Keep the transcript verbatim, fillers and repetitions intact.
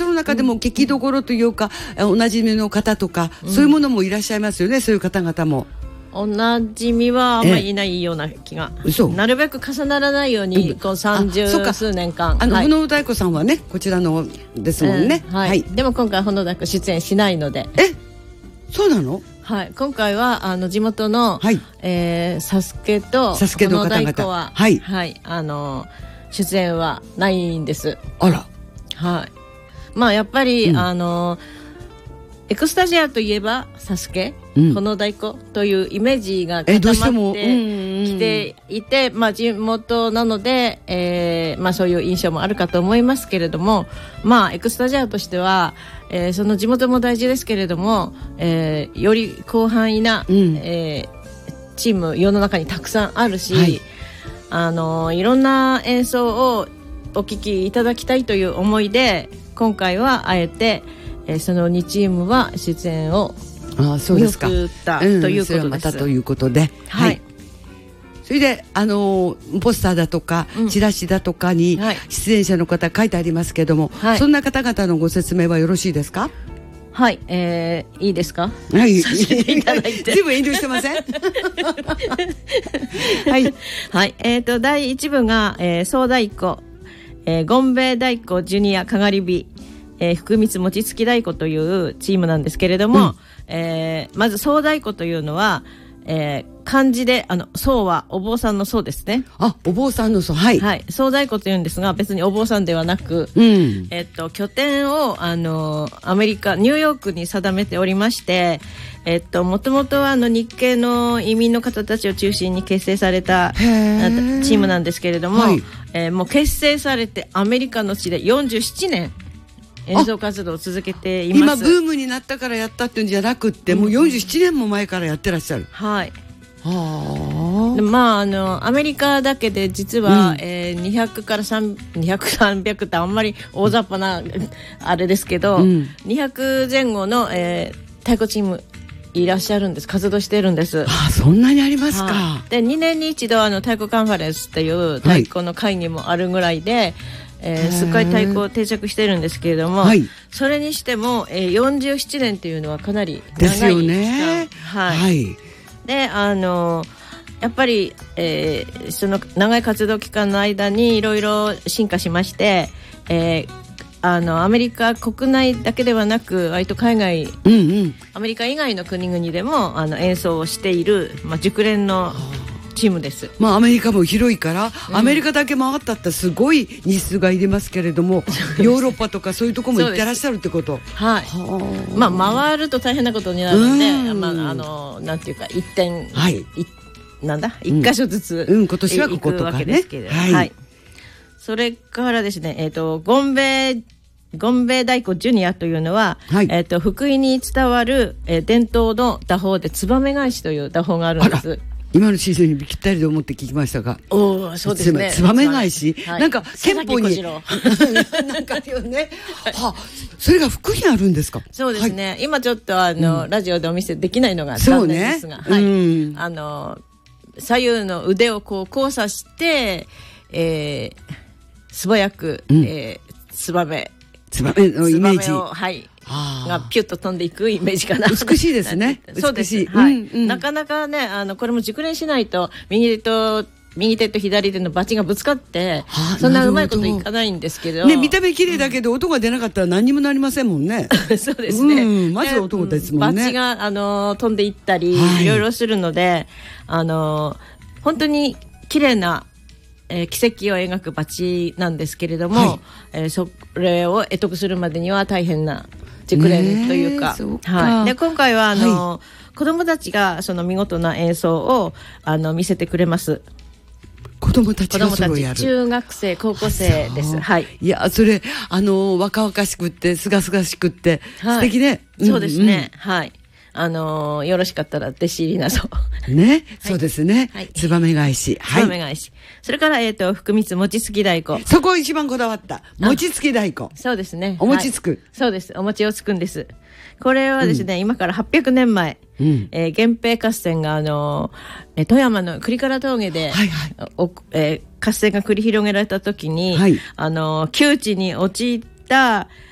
その中でも聞きどころというか、うん、おなじみの方とか、うん、そういうものもいらっしゃいますよね。そういう方々もおなじみはあんまりいないような気が、なるべく重ならないように、うん、こうさんじゅう数年間、 あの、はい、炎太鼓さんはねこちらのですもんね、 うんはいはい、でも今回炎太鼓出演しないので。 え、そうなの？ はい、今回はあの地元の、はいえー、サスケとサスケの方々 炎太鼓は、はいはい、あの出演はないんです。 あら、 はい、まあやっぱり、うん、あのエクスタジアといえばサスケ、うん、炎太鼓というイメージが固まってきていて、まあ、地元なので、えーまあ、そういう印象もあるかと思いますけれども、まあ、エクスタジアとしては、えー、その地元も大事ですけれども、えー、より広範囲な、うんえー、チーム世の中にたくさんあるし、はい、あのいろんな演奏をお聴きいただきたいという思いで今回はあえてえー、そのにチームは出演を見送ったということです。 またということで、はいはい、それであのー、ポスターだとか、うん、チラシだとかに出演者の方書いてありますけども、はい、そんな方々のご説明はよろしいですか？ はい、えー、いいですか？ はい、 させていただいて随分遠慮してません？ はい、はい、えーとだいいち部が、えー、総太鼓、えー、ゴンベイ太鼓ジュニアかがり火、えー、福光餅つき太鼓というチームなんですけれども、うんえー、まず総太鼓というのは、えー、漢字であの総はお坊さんの総ですね。 あ、お坊さんの総、はい、 はい、総太鼓というんですが別にお坊さんではなく、 うんえー、っと拠点をあのアメリカニューヨークに定めておりまして、えー、っともともとはあの日系の移民の方たちを中心に結成されたチームなんですけれども、はいえー、もう結成されてアメリカの地でよんじゅうななねん演奏活動を続けています。 今ブームになったからやったっていうんじゃなくって、うん、もうよんじゅうななねんも前からやってらっしゃる。 はいはでまあ、あのアメリカだけで実は、うんえー、にひゃくからにひゃく、さんびゃくってあんまり大雑把なあれですけど、うん、にひゃくぜん後の、えー、太鼓チームいらっしゃるんです。活動してるんです。 あ、そんなにありますか。はでにねんに一度あの太鼓カンファレンスっていう太鼓の会議もあるぐらいで、はいえー、すっかり太鼓を定着してるんですけれども、はい、それにしても、えー、よんじゅうななねんというのはかなり長いですよね。 はいはい、であのやっぱり、えー、その長い活動期間の間にいろいろ進化しまして、えー、あのアメリカ国内だけではなく割と海外、うんうん、アメリカ以外の国々でもあの演奏をしている、まあ、熟練のチームです。 まあ、アメリカも広いから、うん、アメリカだけ回ったってすごい日数がいりますけれどもヨーロッパとかそういうところも行ってらっしゃるってこと。 はい、はまあ、回ると大変なことになるので、まあ、あのなんていうか一点、はい、なんだ一箇所ずつ、 うんうん、今年はこことかね、 行くわけですけれど、はいはい、それからですね、えーと、ゴンベイゴンベイ太鼓ジュニアというのは、はいえーと、福井に伝わる、えー、伝統の打法でつばめ返しという打法があるんです。 今のシーズンにぴったりと思って聞きましたが、 おそうですね、 つばめ返し、はい、なんか憲法になんかよね、はあ、それが福井にあるんですか。 そうですね、はい、今ちょっとあの、うん、ラジオでお見せできないのが残念ですが、ねはいうん、あの左右の腕をこう交差して、えー、素早く、うんえー、つばめつばめのイメージを、はいがピュッと飛んでいくイメージかな。 美しいですね。 そうです、はいうんうん、なかなかねあのこれも熟練しないと右手と右手と左手のバチがぶつかって、はあ、そんなうまいこといかないんですけど、 ね、見た目綺麗だけど音が出なかったら何にもなりませんもんね。 そうですね、 うん、まず音ですもんね。 バチがあの飛んでいったり、はい、いろいろするのであの本当に綺麗なえー、奇跡を描くバチなんですけれども、はいえー、それを得得するまでには大変な熟練というか、 そうかはい、で今回はあの、はい、子どもたちがその見事な演奏をあの見せてくれます。 子どもたちがそれをやる。 中学生高校生です。はい、 いやそれあの若々しくってすがすがしくって、はい、素敵ね、 うん、そうですね、はいあのー、よろしかったら弟子入りなどね、はい、そうですね、はい、つばめ返し、 はい、つばめ返し、それから、えーと、福光餅つき太鼓、 そこを一番こだわった餅つき太鼓。 そうですね、 お餅つく、はい、 そうです、お餅をつくんです。これはですね、うん、今からはっぴゃくねんまえ、うんえー、源平合戦が、あのー、富山の栗唐峠で、はいはいおえー、合戦が繰り広げられた時に、はい、あのー、窮地に陥った